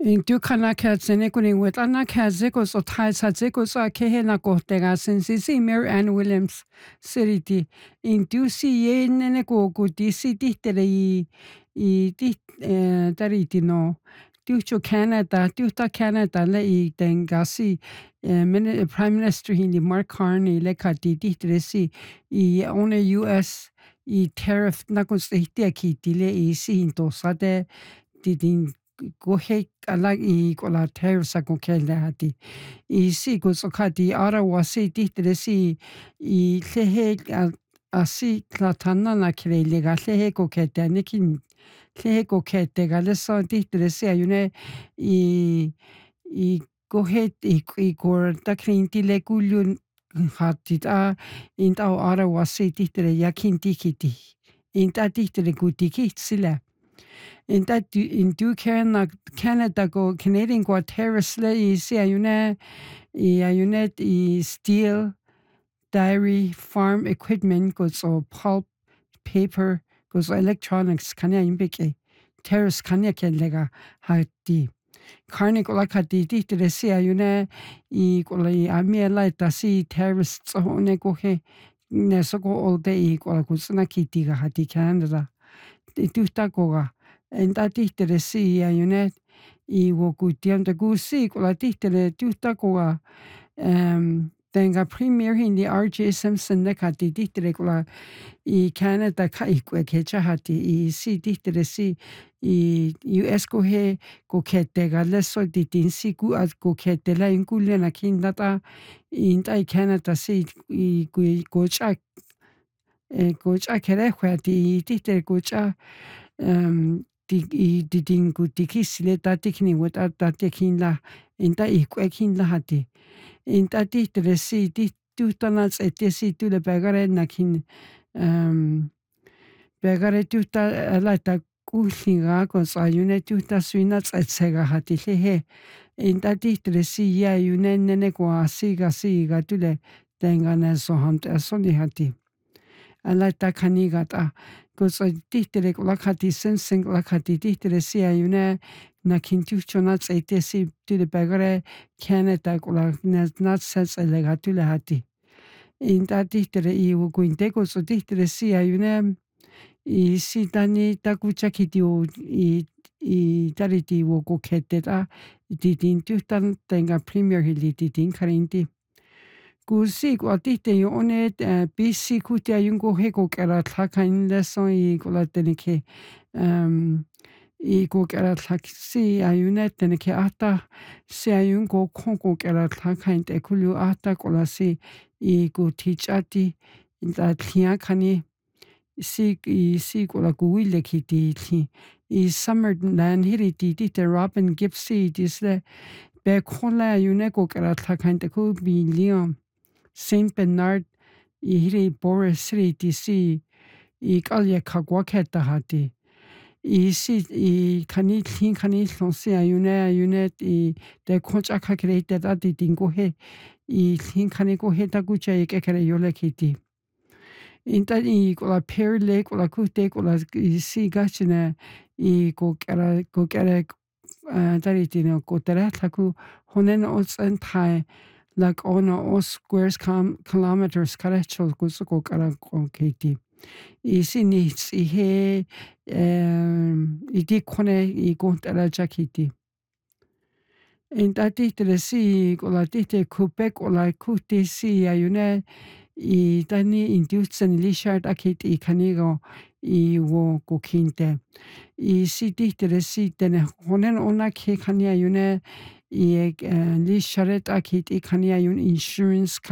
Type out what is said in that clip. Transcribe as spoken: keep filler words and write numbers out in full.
In tukana ka tsenekuni with ana ka zeko so tai sa zeko so kehe na kohtega sensisi Mary Ann Williams seriti in tu si ye nene ko ko ti si ti tere i i ti tariti no tu cho Canada tu ta Canada le i tengasi Prime Minister hindi Mark Carney le ka ti ti tere si i one U S i tariff na ko se ti ki ti le i si into sa de ti din go he ala I kola tariff sa ko kelde hati I si ko so kati ara wa si ti tere si I le he a si la tanna na kre le ga le he ko kete ne kin le he ko kete ga le so ti tere si ayune I I go he I ko ta krin ti le kulun hati ta in ta ara wa si ti tere yakin ti kiti in ta ti tere guti ki sila in that in do Canada Canada go Canadian go terrace le I si ayune I ayune I steel dairy farm equipment goes so pulp paper goes electronics kanya imbeke terrace kanya kelega hati Carney ko la kati ti tere si ayune I ko la ami la ta si terrace so ne ko he ne so ko all day ko la ko sna kiti ga hati Canada tu ta ko ga en ta ti tere si ayune I wo ku tiam te ku si ko la ti tere tu ta ko ga um tenga premier hindi R J Simpson ne kati ti tere ko la I Canada ka I ko ke cha hati I si ti tere si I U S ko he ko kete ga le so ti tin si ku at ko kete la in ku le na kin data in ta Canada si I ku ko cha e ko cha kere khwati ti tere ko cha um ti ti tin ku ti kisile ta tikni wat ta tikin la in ta I ko kin la hati in ta ti tere si ti tu ta na se ti si tu le pagare na kin um pagare tu ta la ta ku singa ko sa yune tu ta suina tse ga hati le he in ta ti tere si ya yune nene ko si ga si ga tu le tenga na so han ta so ni hati ala ta khani ga ta ko so ti tere ko la khati sen sen la khati ti tere si ayune na kin tu chona tse te si tu le pagare Canada ko la na na se se le ga tu le hati in ta ti tere I wo ko inte ko so ti tere si ayune I si tani ta ku cha ki ti o I I tariti wo ko kete ta ti tin tu tan tenga premier hili ti tin karinti ku si ko ti te yo one B C ku te yung ko he ko kara tha kain le so I ko la tene ke um I ko kara tha si ayune tene ke ata si ayun ko kon ko kara tha kain te kulu ata ko la si I ko ti chati da thia khani si I si ko la ku wile ki ti thi I summer land hiri ti ti te Robin Gipsy dis le be kon la ayune ko kara tha kain te ku bi liam Saint Bernard I hiri Boris City D C I kalya kagwa keta hati I si I kani thin kani sonsi ayune ayune I de koncha ka krete da di dingo he I thin kani ko he ta kucha I ke kere yole kiti inta I ko la pear lake ko la kute ko la I si gachina I ko kara ko kara tariti no ko tera thaku honen os en thai like on all squares com kilometers karachol kusuko kara ko kiti I si ni I he um I di kone I go tera jakiti in ta ti tere si ko la ti te Quebec o la kuti si ayune I tani indutsen lishart akit I kanigo I wo ko kinte I si ti tere si tene honen ona ke kania ayune I lisharet akit I kania ayun insurance